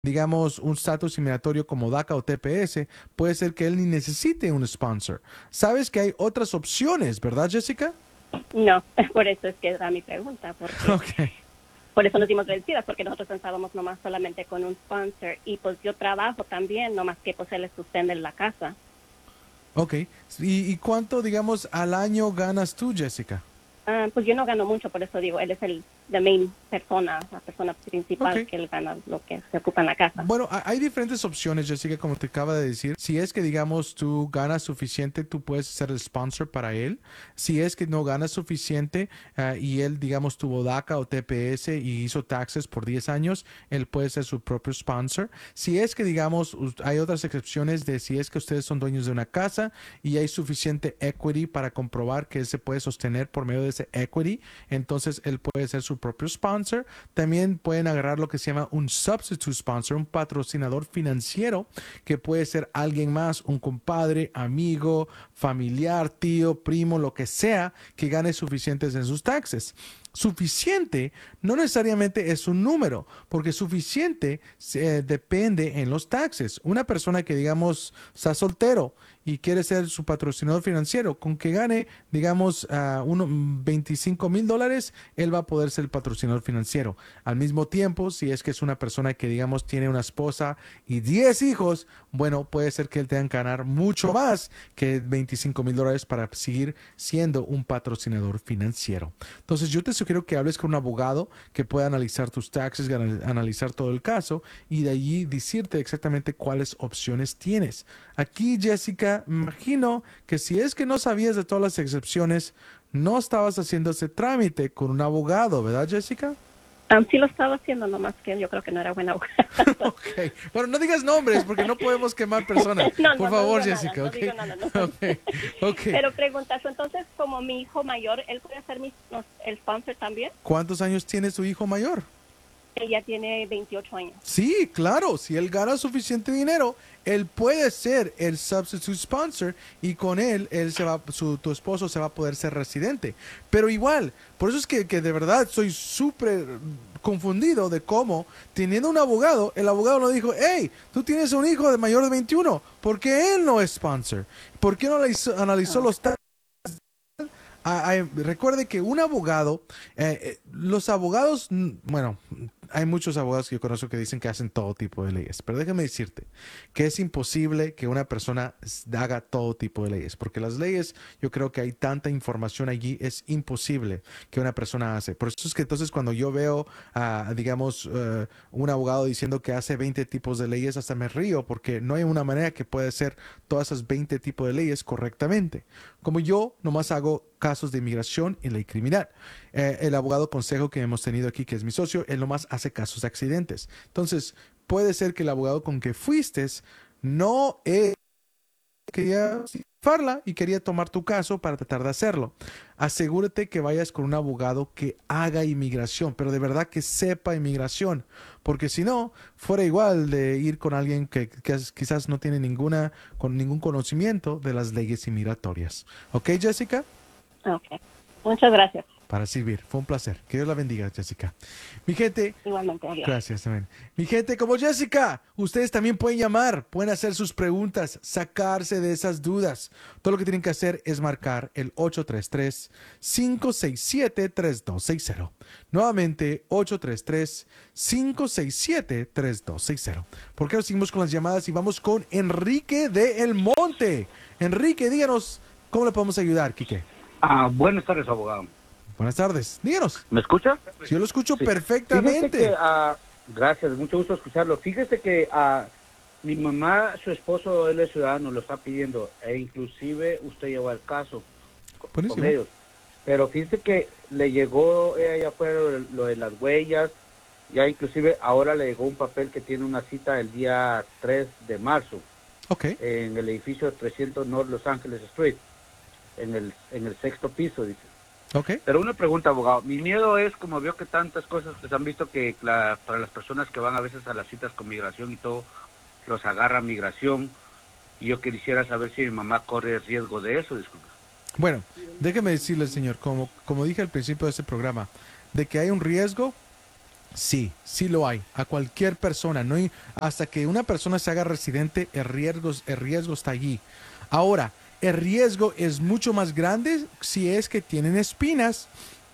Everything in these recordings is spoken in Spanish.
digamos, un estatus inmigratorio como DACA o TPS, puede ser que él ni necesite un sponsor. Sabes que hay otras opciones, ¿verdad, Jessica? No, por eso es que era mi pregunta, porque Ok. por eso nos dimos vencidas, porque nosotros pensábamos nomás solamente con un sponsor, y pues yo trabajo también, nomás que pues él es sostén en la casa. Ok. ¿Y cuánto, digamos, al año ganas tú, Jessica? Pues yo no gano mucho, por eso digo, él es the main persona, la persona principal Ok. que él gana lo que se ocupa en la casa. Bueno, hay diferentes opciones, Jessica, como te acaba de decir. Si es que, digamos, tú ganas suficiente, tú puedes ser el sponsor para él. Si es que no ganas suficiente y él, digamos, tuvo DACA o TPS y hizo taxes por 10 años, él puede ser su propio sponsor. Si es que, digamos, hay otras excepciones de si es que ustedes son dueños de una casa y hay suficiente equity para comprobar que él se puede sostener por medio de ese equity, entonces él puede ser su propio sponsor. También pueden agarrar lo que se llama un substitute sponsor, un patrocinador financiero, que puede ser alguien más, un compadre, amigo, familiar, tío, primo, lo que sea, que gane suficientes en sus taxes. Suficiente no necesariamente es un número, porque suficiente depende en los taxes. Una persona que, digamos, está soltero y quiere ser su patrocinador financiero, con que gane, digamos, $25,000, él va a poder ser el patrocinador financiero. Al mismo tiempo, si es que es una persona que, digamos, tiene una esposa y 10 hijos, bueno, puede ser que él tenga que ganar mucho más que $25,000 para seguir siendo un patrocinador financiero. Entonces, yo te sugiero que hables con un abogado que pueda analizar tus taxes, analizar todo el caso y de allí decirte exactamente cuáles opciones tienes. Aquí, Jessica, me imagino que si es que no sabías de todas las excepciones, no estabas haciendo ese trámite con un abogado, ¿verdad, Jessica? Sí lo estaba haciendo, nomás que yo creo que no era buena abogada. Ok. Bueno, no digas nombres porque no podemos quemar personas. No, Por no, no favor, digo nada, Jessica, no ¿ok? digo nada, no. Ok. Ok. Pero preguntas, entonces, como mi hijo mayor, ¿él puede ser el sponsor también? ¿Cuántos años tiene su hijo mayor? Él ya tiene 28 años. Sí, claro, si él gana suficiente dinero, él puede ser el substitute sponsor y con él, tu esposo se va a poder ser residente. Pero igual, por eso es que de verdad soy súper confundido de cómo, teniendo un abogado, el abogado no dijo, hey, tú tienes un hijo de mayor de 21, ¿por qué él no es sponsor? ¿Por qué no analizó Ah, los recuerde que un abogado, los abogados, bueno, hay muchos abogados que yo conozco que dicen que hacen todo tipo de leyes, pero déjame decirte que es imposible que una persona haga todo tipo de leyes, porque las leyes, yo creo que hay tanta información allí, es imposible que una persona hace. Por eso es que entonces cuando yo veo, digamos, un abogado diciendo que hace 20 tipos de leyes, hasta me río, porque no hay una manera que pueda hacer todas esas 20 tipos de leyes correctamente. Como yo nomás hago casos de inmigración y ley criminal. El abogado consejo que hemos tenido aquí, que es mi socio, él nomás hace casos de accidentes. Entonces, puede ser que el abogado con que fuiste no quería farla y quería tomar tu caso para tratar de hacerlo. Asegúrate que vayas con un abogado que haga inmigración, pero de verdad que sepa inmigración, porque si no, fuera igual de ir con alguien que quizás no tiene con ningún conocimiento de las leyes inmigratorias. ¿Ok, Jessica? ok. Muchas gracias. Para servir. Fue un placer. Que Dios la bendiga, Jessica. Mi gente, Igualmente, adiós. gracias también. Mi gente, como Jessica, ustedes también pueden llamar, pueden hacer sus preguntas, sacarse de esas dudas. Todo lo que tienen que hacer es marcar el 833-567-3260. Nuevamente, 833-567-3260. ¿Por qué no seguimos con las llamadas y vamos con Enrique de El Monte? Enrique, díganos, ¿cómo le podemos ayudar, Quique? Buenas tardes, abogado. Buenas tardes. Díganos. ¿Me escucha? Si yo lo escucho Sí. Fíjese que, perfectamente. gracias, mucho gusto escucharlo. Fíjese que mi mamá, su esposo, él es ciudadano, lo está pidiendo, e inclusive usted llevó el caso con Buenísimo. ellos. Pero fíjese que le llegó, ya fue lo de las huellas, ya inclusive ahora le llegó un papel que tiene una cita el día 3 de marzo Ok. en el edificio 300 North Los Ángeles Street, en el sexto piso, dice. Ok. Pero una pregunta, abogado. Mi miedo es, como veo que tantas cosas que se han visto que para las personas que van a veces a las citas con migración y todo, los agarra migración. Y yo quisiera saber si mi mamá corre riesgo de eso, disculpe. Bueno, déjeme decirle, señor, como dije al principio de este programa, de que hay un riesgo, Sí, sí lo hay. A cualquier persona, no hay- hasta que una persona se haga residente, el riesgo está allí. Ahora, el riesgo es mucho más grande si es que tienen espinas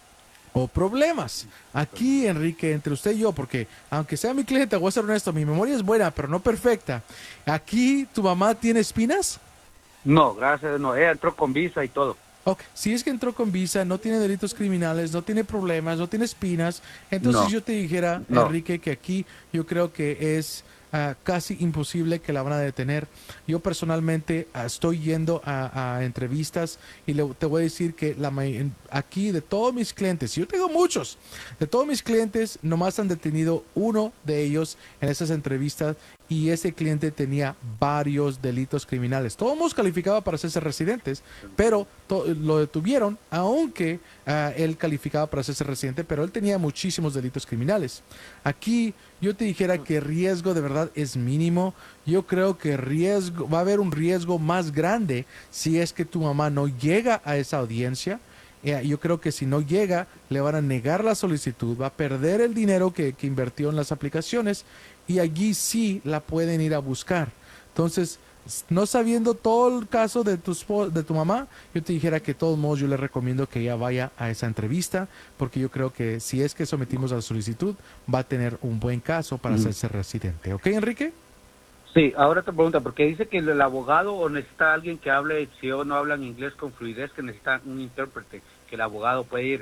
o problemas. Aquí, Enrique, entre usted y yo, porque aunque sea mi cliente, voy a ser honesto, mi memoria es buena, pero no perfecta. Aquí, ¿tu mamá tiene espinas? No, gracias, no, ella entró con visa y todo. Ok, si es que entró con visa, no tiene delitos criminales, no tiene problemas, no tiene espinas, entonces No, yo te dijera, no. Enrique, que aquí yo creo que es casi imposible que la van a detener. Yo personalmente estoy yendo a entrevistas y te voy a decir que aquí de todos mis clientes, y yo tengo muchos, de todos mis clientes, nomás han detenido uno de ellos en esas entrevistas y ese cliente tenía varios delitos criminales. Todos calificaba para hacerse residentes, pero lo detuvieron, aunque él calificaba para hacerse residente, pero él tenía muchísimos delitos criminales. Aquí yo te dijera que riesgo de verdad es mínimo. Yo creo que va a haber un riesgo más grande si es que tu mamá no llega a esa audiencia. Yo creo que si no llega, le van a negar la solicitud, va a perder el dinero que invirtió en las aplicaciones y allí sí la pueden ir a buscar. Entonces, no sabiendo todo el caso de tu mamá, yo te dijera que de todos modos yo le recomiendo que ella vaya a esa entrevista, porque yo creo que si es que sometimos a la solicitud, va a tener un buen caso para Mm. hacerse residente. ¿Ok, Enrique? Sí, ahora te pregunta, porque dice que el abogado o necesita alguien que hable, si o no hablan inglés con fluidez, que necesita un intérprete, que el abogado puede ir.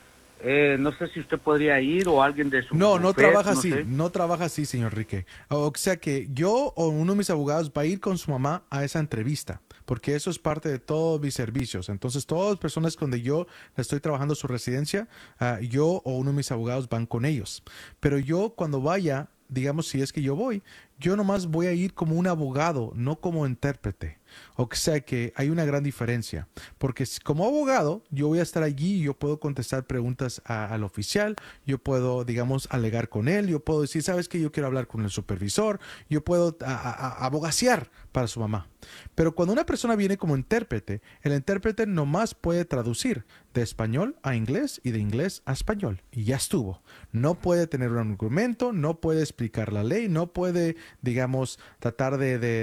No sé si usted podría ir o alguien de su No, no bufet, trabaja no así, sé. no trabaja así, señor Enrique. O sea que yo o uno de mis abogados va a ir con su mamá a esa entrevista, porque eso es parte de todos mis servicios. Entonces, todas las personas donde yo le estoy trabajando su residencia, yo o uno de mis abogados van con ellos. Pero yo cuando vaya, digamos, si es que yo voy, yo nomás voy a ir como un abogado, no como intérprete. O sea que hay una gran diferencia, porque como abogado yo voy a estar allí y yo puedo contestar preguntas al oficial, yo puedo, digamos, alegar con él, yo puedo decir, sabes que yo quiero hablar con el supervisor, yo puedo abogaciar para su mamá. Pero cuando una persona viene como intérprete, el intérprete nomás puede traducir de español a inglés y de inglés a español. Y ya estuvo. No puede tener un argumento, no puede explicar la ley, no puede, digamos, tratar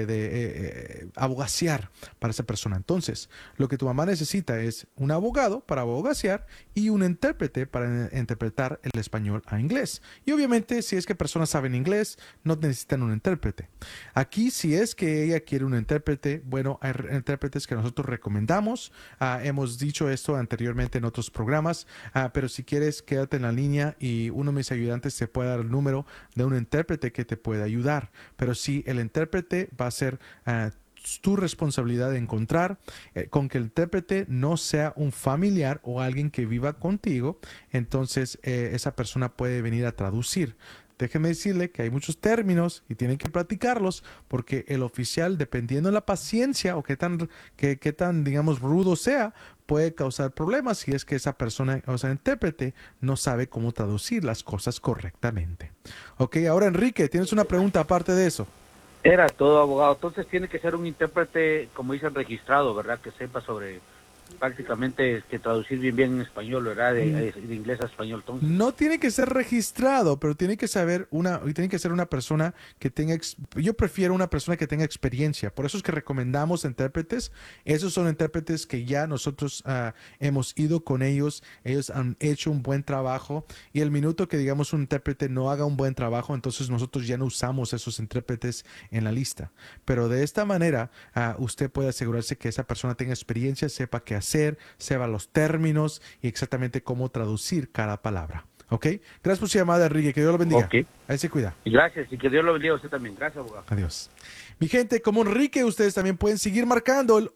de abogaciar para esa persona. Entonces, lo que tu mamá necesita es un abogado para abogaciar y un intérprete para interpretar el español a inglés. Y obviamente, si es que personas saben inglés, no necesitan un intérprete. Aquí, si es que ella quiere un intérprete, bueno, hay intérpretes que nosotros recomendamos. Hemos dicho esto anteriormente en otros programas, pero si quieres, quédate en la línea y uno de mis ayudantes te puede dar el número de un intérprete que te puede ayudar. Pero sí, el intérprete va a ser tu responsabilidad de encontrar con que el intérprete no sea un familiar o alguien que viva contigo, entonces esa persona puede venir a traducir. Déjeme decirle que hay muchos términos y tienen que practicarlos porque el oficial, dependiendo de la paciencia o qué tan, digamos, rudo sea, puede causar problemas si es que esa persona, o sea, intérprete, no sabe cómo traducir las cosas correctamente. Ok, ahora Enrique, tienes una pregunta aparte de eso. Era todo abogado. Entonces tiene que ser un intérprete, como dicen, registrado, ¿verdad? Que sepa sobre prácticamente que traducir bien en español, ¿verdad? De inglés a español, entonces. No tiene que ser registrado, pero tiene que tiene que ser una persona que tenga, yo prefiero una persona que tenga experiencia. Por eso es que recomendamos intérpretes. Esos son intérpretes que ya nosotros hemos ido con ellos. Ellos han hecho un buen trabajo y el minuto que digamos un intérprete no haga un buen trabajo, entonces nosotros ya no usamos esos intérpretes en la lista. Pero de esta manera, usted puede asegurarse que esa persona tenga experiencia, sepa qué hacer, sepa los términos y exactamente cómo traducir cada palabra. ¿Ok? Gracias por su llamada, Enrique. Que Dios lo bendiga. Ok. Ahí se cuida. Y gracias, y que Dios lo bendiga a usted también. Gracias, abogado. Adiós. Mi gente, como Enrique, ustedes también pueden seguir marcando el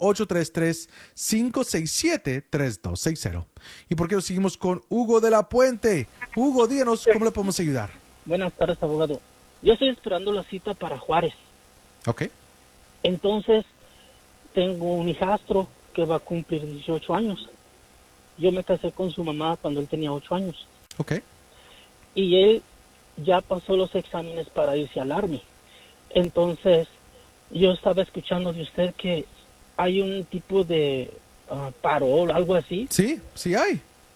833-567-3260. ¿Y por qué no seguimos con Hugo de la Puente? Hugo, díganos cómo le podemos ayudar. Buenas tardes, abogado. Yo estoy esperando la cita para Juárez. Ok. Entonces, tengo un hijastro que va a cumplir 18 años. Yo me casé con su mamá cuando él tenía 8 años. Ok. Y él ya pasó los exámenes para irse al Army. Entonces, yo estaba escuchando de usted que hay un tipo de parol, algo así. Sí, sí hay.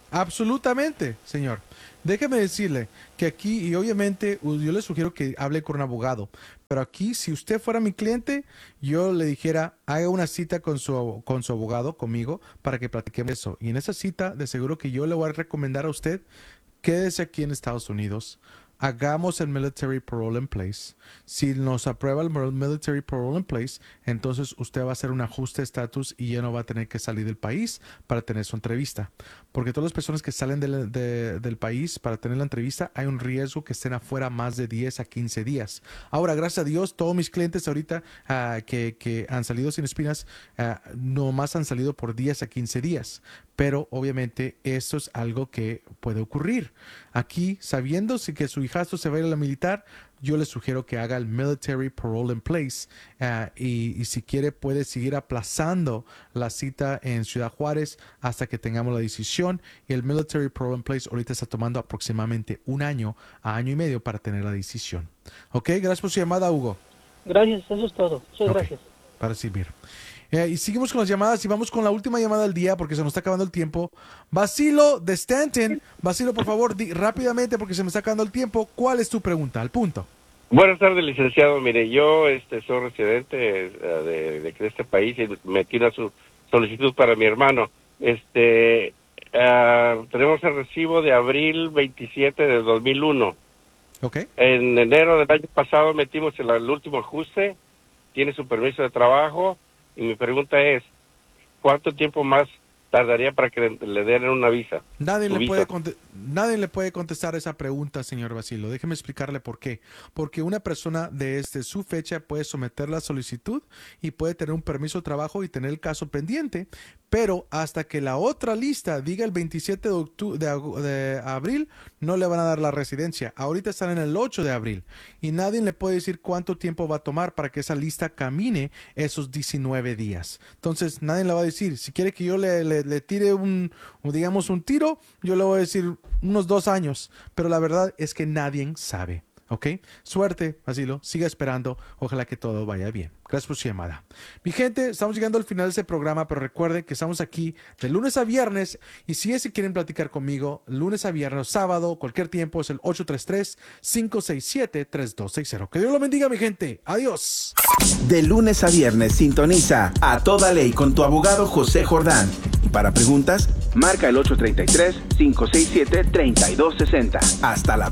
Absolutamente, señor. Déjeme decirle que aquí, y obviamente yo le sugiero que hable con un abogado, pero aquí, si usted fuera mi cliente, yo le dijera, haga una cita con su abogado, conmigo, para que platiquemos eso. Y en esa cita, de seguro que yo le voy a recomendar a usted, quédese aquí en Estados Unidos, hagamos el military parole in place. Si nos aprueba el military parole in place, entonces usted va a hacer un ajuste de estatus y ya no va a tener que salir del país para tener su entrevista. Porque todas las personas que salen del país para tener la entrevista, hay un riesgo que estén afuera más de 10 a 15 días. Ahora, gracias a Dios, todos mis clientes ahorita que han salido sin espinas, nomás han salido por 10 a 15 días. Pero obviamente eso es algo que puede ocurrir. Aquí, sabiendo que su hijastro se va a ir a la militar, yo le sugiero que haga el military parole in place y si quiere puede seguir aplazando la cita en Ciudad Juárez hasta que tengamos la decisión. Y el military parole in place ahorita está tomando aproximadamente 1 año a año y medio para tener la decisión. Ok, gracias por su llamada, Hugo. Gracias, eso es todo. Muchas gracias. Para servir. Y seguimos con las llamadas y vamos con la última llamada del día porque se nos está acabando el tiempo. Basilo de Stanton. Basilo, por favor, rápidamente porque se me está acabando el tiempo. ¿Cuál es tu pregunta? Al punto. Buenas tardes, licenciado. Mire, yo soy residente de este país y metí una solicitud para mi hermano. Tenemos el recibo de abril 27 de 2001. Okay. En enero del año pasado metimos el último ajuste. Tiene su permiso de trabajo. Y mi pregunta es, ¿cuánto tiempo más tardaría para que le den una visa? Nadie le puede contestar esa pregunta, señor Basilo. Déjeme explicarle por qué. Porque una persona de su fecha puede someter la solicitud y puede tener un permiso de trabajo y tener el caso pendiente, pero hasta que la otra lista diga el 27 de abril, no le van a dar la residencia. Ahorita están en el 8 de abril y nadie le puede decir cuánto tiempo va a tomar para que esa lista camine esos 19 días. Entonces, nadie le va a decir, si quiere que yo le tire un tiro, yo le voy a decir unos 2 años, pero la verdad es que nadie sabe. ¿Ok? Suerte, Basilo. Siga esperando. Ojalá que todo vaya bien. Gracias por su llamada. Mi gente, estamos llegando al final de este programa, pero recuerden que estamos aquí de lunes a viernes y si quieren platicar conmigo, lunes a viernes, sábado, cualquier tiempo, es el 833-567-3260. Que Dios lo bendiga, mi gente. Adiós. De lunes a viernes, sintoniza A Toda Ley con tu abogado José Jordán. Y para preguntas, marca el 833-567-3260. Hasta la